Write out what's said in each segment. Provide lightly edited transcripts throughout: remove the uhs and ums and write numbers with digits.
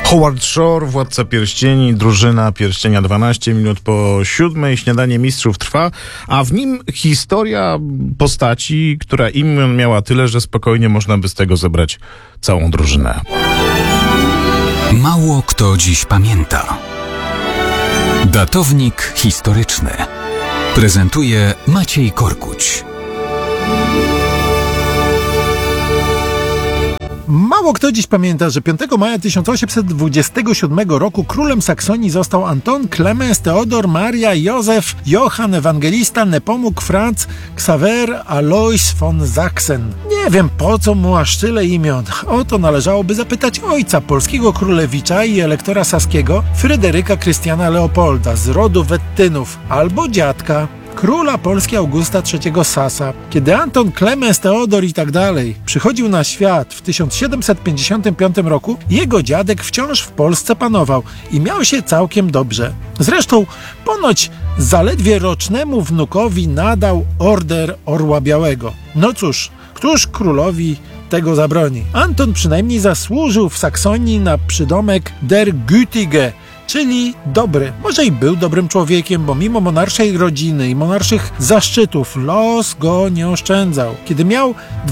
Howard Shore, Władca Pierścieni, Drużyna Pierścienia 12 minut po 7. Śniadanie Mistrzów trwa, a w nim historia postaci, która imion miała tyle, że spokojnie można by z tego zebrać całą drużynę. Mało kto dziś pamięta. Datownik historyczny prezentuje Maciej Korkuć. Mało kto dziś pamięta, że 5 maja 1827 roku królem Saksonii został Anton Clemens Theodor Maria Józef Johann Ewangelista Nepomuk Franz Xaver Alois von Sachsen. Nie wiem, po co mu aż tyle imion. O to należałoby zapytać ojca polskiego królewicza i elektora saskiego Fryderyka Krystiana Leopolda z rodu Wettynów, albo dziadka króla Polski Augusta III Sasa. Kiedy Anton Clemens Theodor i tak dalej przychodził na świat w 1755 roku, jego dziadek wciąż w Polsce panował i miał się całkiem dobrze. Zresztą ponoć zaledwie rocznemu wnukowi nadał Order Orła Białego. No cóż, któż królowi tego zabroni? Anton przynajmniej zasłużył w Saksonii na przydomek der Gütige, czyli dobry. Może i był dobrym człowiekiem, bo mimo monarszej rodziny i monarszych zaszczytów los go nie oszczędzał. Kiedy miał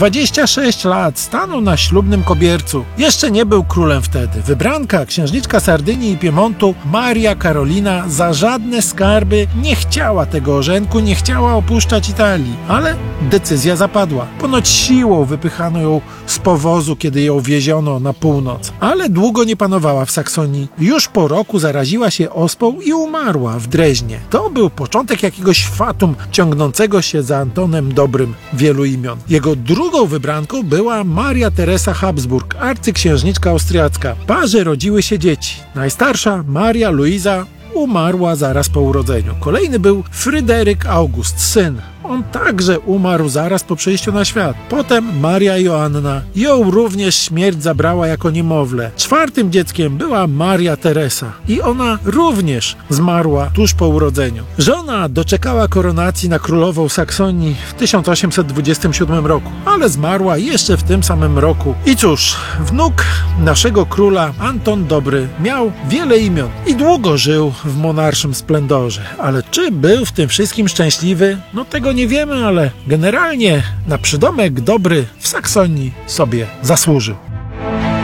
26 lat, stanął na ślubnym kobiercu. Jeszcze nie był królem wtedy. Wybranka, księżniczka Sardynii i Piemontu, Maria Karolina, za żadne skarby nie chciała tego orzenku, nie chciała opuszczać Italii. Ale decyzja zapadła. Ponoć siłą wypychano ją z powozu, kiedy ją wieziono na północ. Ale długo nie panowała w Saksonii. Już po roku zaraziła się ospą i umarła w Dreźnie. To był początek jakiegoś fatum ciągnącego się za Antonem Dobrym wielu imion. Jego drugą wybranką była Maria Teresa Habsburg, arcyksiężniczka austriacka. Parze rodziły się dzieci. Najstarsza, Maria Luisa, umarła zaraz po urodzeniu. Kolejny był Fryderyk August, syn. On także umarł zaraz po przyjściu na świat. Potem Maria Joanna. Ją również śmierć zabrała jako niemowlę. Czwartym dzieckiem była Maria Teresa. I ona również zmarła tuż po urodzeniu. Żona doczekała koronacji na królową Saksonii w 1827 roku, ale zmarła jeszcze w tym samym roku. I cóż, wnuk naszego króla, Anton Dobry, miał wiele imion i długo żył w monarszym splendorze. Ale czy był w tym wszystkim szczęśliwy? No tego nie wiemy, ale generalnie na przydomek Dobry w Saksonii sobie zasłużył.